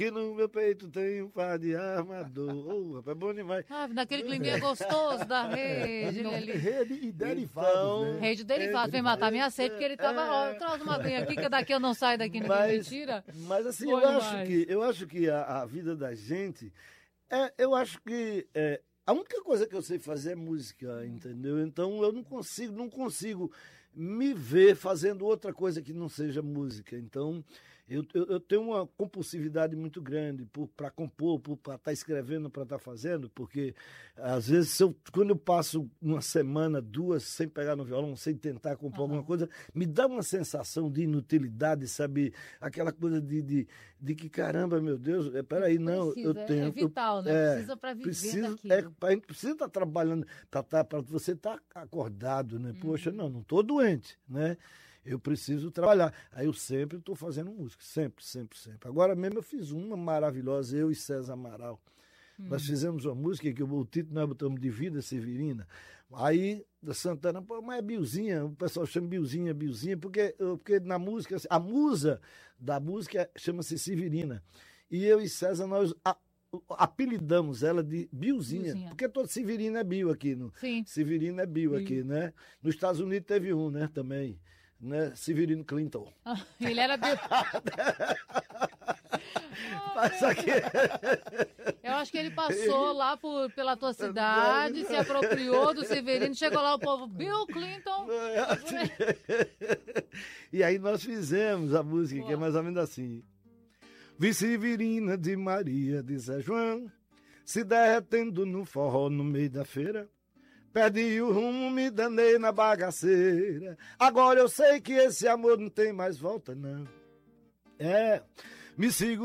Que no meu peito tem um par de armador. Rapaz, é bom demais. Ah, naquele climinha gostoso da rede. Rede e derivados, Então, né? Rede derivado, vem matar minha sede, porque ele tava, ó, traz uma aguinha aqui, que daqui eu não saio daqui, ninguém me tira. Mas assim, Bom demais. eu acho que a vida da gente, eu acho que a única coisa que eu sei fazer é música, entendeu? Então eu não consigo me ver fazendo outra coisa que não seja música. Então eu tenho uma compulsividade muito grande para compor, para estar escrevendo, para estar fazendo, porque às vezes quando eu passo uma semana, duas, sem pegar no violão, sem tentar compor alguma coisa, me dá uma sensação de inutilidade, sabe? Aquela coisa de que, caramba, meu Deus, peraí, não, eu tenho... É vital, né? Precisa para viver daquilo. A gente precisa estar trabalhando, para você estar acordado, né? Poxa, não estou doente, né? Eu preciso trabalhar. Aí eu sempre estou fazendo música, sempre. Agora mesmo eu fiz uma maravilhosa, eu e César Amaral. Nós fizemos uma música que o título nós botamos de Vida Severina. Aí da Santana, pô, mas é Bilzinha, o pessoal chama Bilzinha, porque na música, a musa da música chama-se Severina. E eu e César, nós apelidamos ela de Bilzinha, porque todo Severino é Bill aqui. Sim. Severino é Bill aqui, né? Nos Estados Unidos teve um, né, também. Né? Severino Clinton. Ele era Bill. Eu acho que ele passou lá pela tua cidade, se apropriou do Severino, chegou lá o povo, Bill Clinton. E aí nós fizemos a música, que é mais ou menos assim. Vi Severina de Maria de Zé João, se derretendo no forró no meio da feira. Perdi o rumo, me danei na bagaceira. Agora eu sei que esse amor não tem mais volta, não. Me sigo